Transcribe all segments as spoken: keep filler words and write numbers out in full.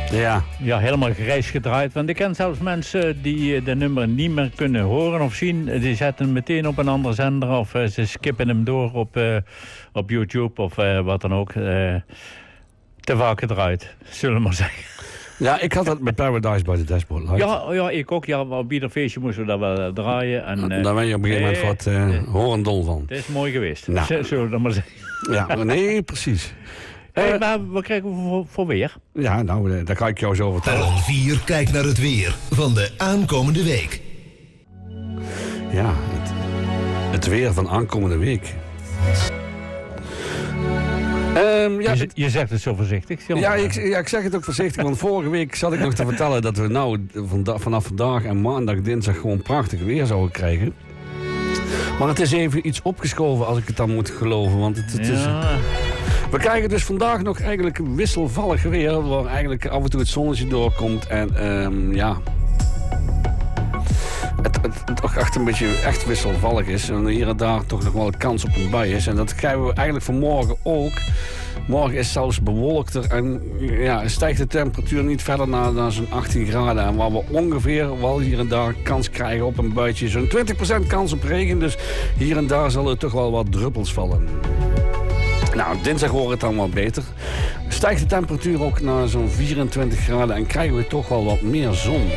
Ja. Ja, helemaal grijs gedraaid. Want ik ken zelfs mensen die de nummer niet meer kunnen horen of zien. Die zetten hem meteen op een andere zender of uh, ze skippen hem door op, uh, op YouTube of uh, wat dan ook. Uh, te vaak gedraaid, zullen we maar zeggen. Ja, ik had dat met Paradise by the Dashboard Light. Ja, ja, ik ook. Ja, op ieder feestje moesten we dat wel uh, draaien. En, uh, daar ben je op een gegeven moment wat uh, uh, horendol van. Het is mooi geweest, nou. zullen we dat maar zeggen. Ja, nee, precies. Hey, uh, maar wat krijgen we voor, voor weer? Ja, nou, daar kan ik jou zo vertellen. Alan vier kijkt naar het weer van de aankomende week. Ja, het, het weer van aankomende week. Um, ja, je, je zegt het zo voorzichtig. Ja ik, ja, ik zeg het ook voorzichtig. Want vorige week zat ik nog te vertellen dat we nou vanda, vanaf vandaag en maandag, dinsdag gewoon prachtig weer zouden krijgen. Maar het is even iets opgeschoven als ik het dan moet geloven. Want het, het ja. is... We krijgen dus vandaag nog eigenlijk wisselvallig weer, waar eigenlijk af en toe het zonnetje doorkomt. En um, ja, het, het, het toch echt een beetje echt wisselvallig is. En hier en daar toch nog wel een kans op een bui is. En dat krijgen we eigenlijk vanmorgen ook. Morgen is het zelfs bewolkter en ja, stijgt de temperatuur niet verder naar, naar zo'n achttien graden. En waar we ongeveer wel hier en daar kans krijgen op een buitje. Zo'n twintig procent kans op regen, dus hier en daar zullen er toch wel wat druppels vallen. Nou, dinsdag wordt het dan wat beter. Stijgt de temperatuur ook naar zo'n vierentwintig graden en krijgen we toch wel wat meer zon.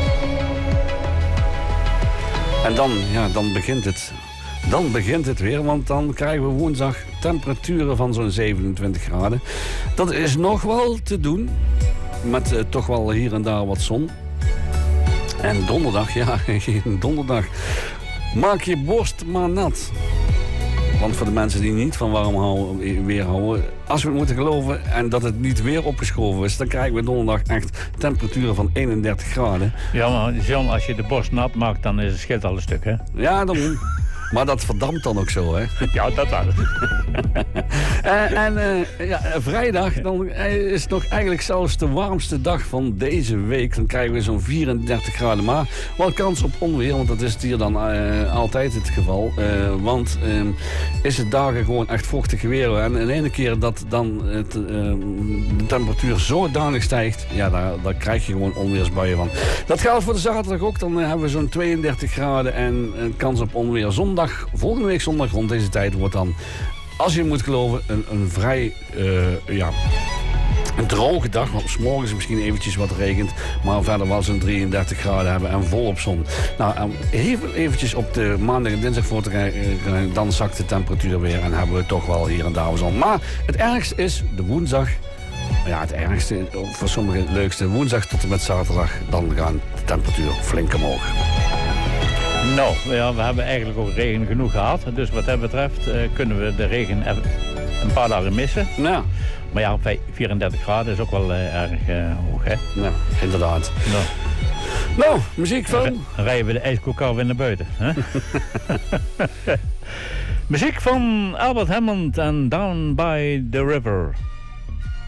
En dan, ja, dan begint het. Dan begint het weer, want dan krijgen we woensdag temperaturen van zo'n zevenentwintig graden. Dat is nog wel te doen, met uh, toch wel hier en daar wat zon. En donderdag, ja, donderdag, maak je borst maar nat. Want voor de mensen die niet van warm houden, weer houden, als we het moeten geloven en dat het niet weer opgeschoven is, dan krijgen we donderdag echt temperaturen van eenendertig graden. Ja, maar John, als je de borst nat maakt, dan is het scheelt al een stuk, hè? Ja, dan... Maar dat verdampt dan ook zo, hè? Ja, dat wel. uh, en uh, ja, vrijdag dan is het nog eigenlijk zelfs de warmste dag van deze week. Dan krijgen we zo'n vierendertig graden. Maar wel kans op onweer, want dat is het hier dan uh, altijd het geval. Uh, want uh, is het dagen gewoon echt vochtig weer. En in ene keer dat dan het, uh, de temperatuur zodanig stijgt, ja, daar, daar krijg je gewoon onweersbuien van. Dat geldt voor de zaterdag ook. Dan uh, hebben we zo'n tweeëndertig graden en een kans op onweer. Zondag, volgende week zondag rond deze tijd wordt dan, als je moet geloven, een, een vrij uh, ja, een droge dag. Want 's morgens misschien eventjes wat regent, maar verder wel zo'n drieëndertig graden hebben en volop zon. Nou, even eventjes op de maandag en dinsdag voor te rijden, dan zakt de temperatuur weer en hebben we toch wel hier en daar zon. Maar het ergste is de woensdag. Ja, het ergste, voor sommigen het leukste, woensdag tot en met zaterdag, dan gaan de temperatuur flink omhoog. Nou, ja, we hebben eigenlijk ook regen genoeg gehad. Dus wat dat betreft uh, kunnen we de regen even een paar dagen missen. Ja. Maar ja, vierendertig graden is ook wel uh, erg uh, hoog, hè? Ja, inderdaad. Nou, nou muziek van... Dan rijden we de ijskoelkar weer naar buiten. Hè? Muziek van Albert Hammond en Down by the River.